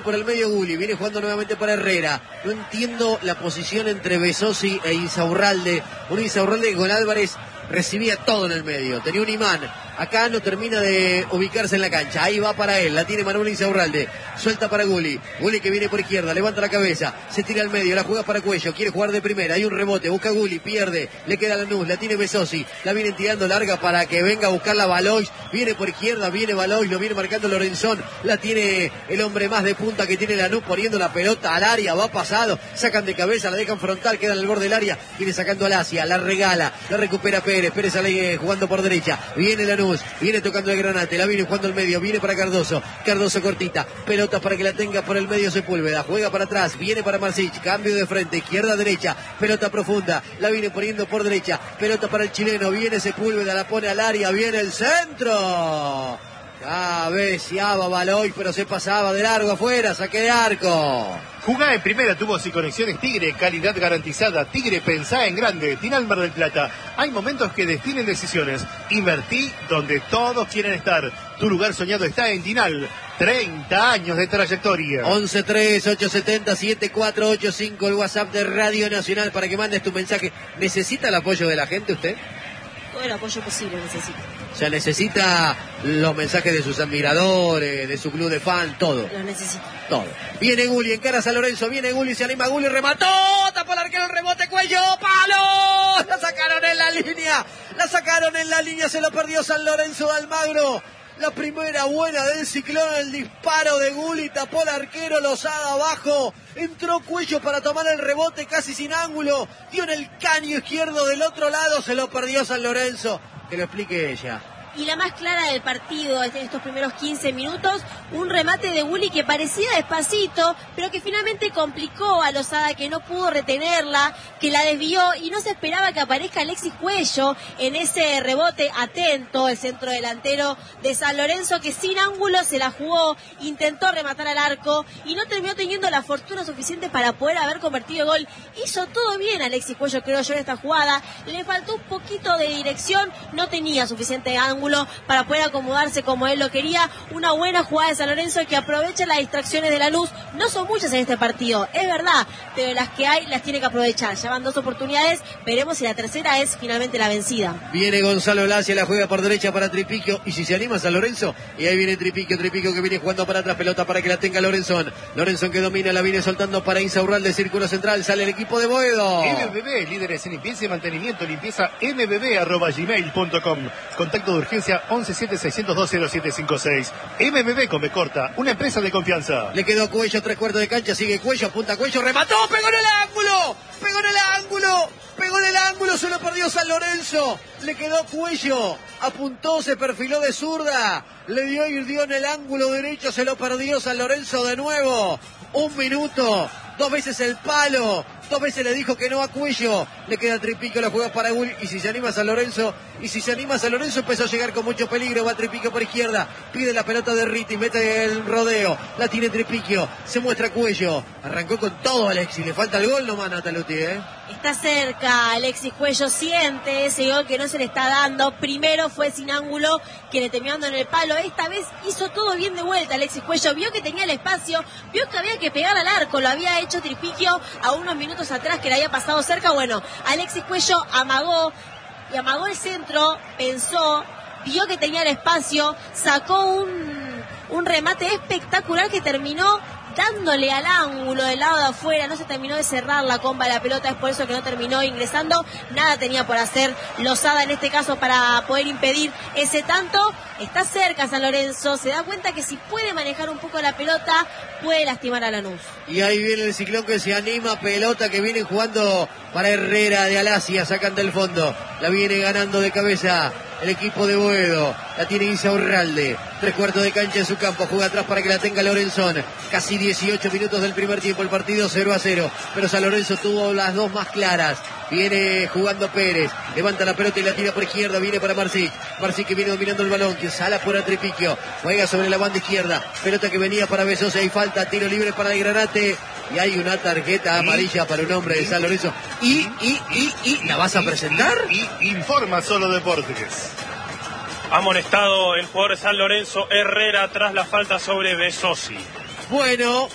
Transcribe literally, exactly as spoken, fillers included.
por el medio Gulli, viene jugando nuevamente para Herrera. No entiendo la posición entre Besosi e Insaurralde. Un Insaurralde que con Álvarez recibía todo en el medio, tenía un imán. Acá no termina de ubicarse en la cancha. Ahí va para él, la tiene Manuel Insaurralde. Suelta para Gulli. Gulli que viene por izquierda, levanta la cabeza, se tira al medio, la juega para Cuello, quiere jugar de primera, hay un rebote, busca Gulli, pierde, le queda Lanús, la tiene Besosi, la viene tirando larga para que venga a buscarla Balois. Viene por izquierda, viene Balois, lo viene marcando Lorenzón, la tiene el hombre más de punta que tiene Lanús, poniendo la pelota al área, va pasado, sacan de cabeza, la dejan frontal, queda en el borde del área, viene sacando al Asia, la regala, la recupera Pérez, Pérez sale jugando por derecha, viene Lanús, viene tocando el Granate, la viene jugando al medio, viene para Cardoso, Cardoso cortita, pelota para que la tenga por el medio Sepúlveda, juega para atrás, viene para Marcich, cambio de frente, izquierda derecha, pelota profunda, la viene poniendo por derecha, pelota para el chileno, viene Sepúlveda, la pone al área, viene el centro, cabeceaba Balois, pero se pasaba de largo afuera, saque de arco. Jugá en primera, tuvo y conexiones Tigre, calidad garantizada. Tigre, pensá en grande. Tinal Mar del Plata. Hay momentos que definen decisiones. Invertí donde todos quieren estar. Tu lugar soñado está en Tinal. treinta años de trayectoria. once tres ocho siete cero siete cuatro ocho cinco, el WhatsApp de Radio Nacional para que mandes tu mensaje. ¿Necesita el apoyo de la gente usted? Todo el apoyo posible necesita. O sea, necesita los mensajes de sus admiradores, de su club de fan, todo. Los necesita. Todo. Viene Gulli, encara a San Lorenzo, viene Gulli, se anima Gulli, remató, tapó el arquero, el rebote, Cuello, palo, la sacaron en la línea, la sacaron en la línea, se lo perdió San Lorenzo de Almagro. La primera buena del Ciclón, el disparo de Gulli, tapó el arquero, Lozada abajo, entró Cuello para tomar el rebote casi sin ángulo, dio en el caño izquierdo del otro lado, se lo perdió San Lorenzo. Que lo explique ella. Y la más clara del partido en estos primeros quince minutos, un remate de Gulli que parecía despacito, pero que finalmente complicó a Lozada, que no pudo retenerla, que la desvió y no se esperaba que aparezca Alexis Cuello en ese rebote atento, el centro delantero de San Lorenzo, que sin ángulo se la jugó, intentó rematar al arco y no terminó teniendo la fortuna suficiente para poder haber convertido el gol. Hizo todo bien Alexis Cuello, creo yo, en esta jugada, le faltó un poquito de dirección, no tenía suficiente ángulo para poder acomodarse como él lo quería. Una buena jugada de San Lorenzo que aprovecha las distracciones de Lanús. No son muchas en este partido, es verdad, pero las que hay las tiene que aprovechar. Ya van dos oportunidades, veremos si la tercera es finalmente la vencida. Viene Gonzalo Lacia, la juega por derecha para Tripiquio, y si se anima San Lorenzo, y ahí viene Tripiquio, Tripiquio que viene jugando para atrás, pelota para que la tenga Lorenzón. Lorenzón que domina, la viene soltando para Insaurralde, círculo central, sale el equipo de Boedo. M B B, líderes en limpieza y mantenimiento, limpieza m b b arroba gmail punto com. Contacto de urgencia once siete seis cero dos cero siete cinco seis. M B B con B corta, una empresa de confianza. Le quedó Cuello, tres cuartos de cancha, sigue Cuello, apunta Cuello, remató, pegó en el ángulo, pegó en el ángulo, pegó en el ángulo, se lo perdió San Lorenzo. Le quedó Cuello, apuntó, se perfiló de zurda, le dio y dio en el ángulo derecho, se lo perdió San Lorenzo de nuevo. Un minuto, dos veces el palo, dos veces le dijo que no a Cuello, le queda Tripiquio, la juega para Gulli, y si se anima San Lorenzo, y si se anima San Lorenzo empezó a llegar con mucho peligro, va Tripiquio por izquierda, pide la pelota de Ritti, mete el rodeo, la tiene Tripiquio, se muestra Cuello, arrancó con todo Alexis, le falta el gol nomás Nataluti, ¿eh? Está cerca Alexis Cuello, siente ese gol que no se le está dando. Primero fue sin ángulo, que le terminó dando en el palo. Esta vez hizo todo bien de vuelta Alexis Cuello. Vio que tenía el espacio, vio que había que pegar al arco. Lo había hecho Tripiquio a unos minutos atrás, que le había pasado cerca. Bueno, Alexis Cuello amagó, y amagó el centro, pensó, vio que tenía el espacio, sacó un, un remate espectacular que terminó dándole al ángulo del lado de afuera. No se terminó de cerrar la comba de la pelota, es por eso que no terminó ingresando. Nada tenía por hacer Lozada en este caso para poder impedir ese tanto. Está cerca San Lorenzo, se da cuenta que si puede manejar un poco la pelota, puede lastimar a Lanús. Y ahí viene el Ciclón que se anima, pelota que viene jugando para Herrera de Alasia, sacan del fondo, la viene ganando de cabeza el equipo de Boedo, la tiene Insaurralde, tres cuartos de cancha en su campo, juega atrás para que la tenga Lorenzón, casi dieciocho minutos del primer tiempo, el partido cero a cero, pero San Lorenzo tuvo las dos más claras. Viene jugando Pérez, levanta la pelota y la tira por izquierda, viene para Marcich, Marcich que viene dominando el balón, que sala por Tripiquio, juega sobre la banda izquierda, pelota que venía para Besosi, hay falta, tiro libre para el Granate, y hay una tarjeta amarilla para un hombre de San Lorenzo, y, y, y, y, ¿la vas a presentar? Y, y informa Solo Deportes. Amonestado el jugador de San Lorenzo, Herrera, tras la falta sobre Besosi. Bueno,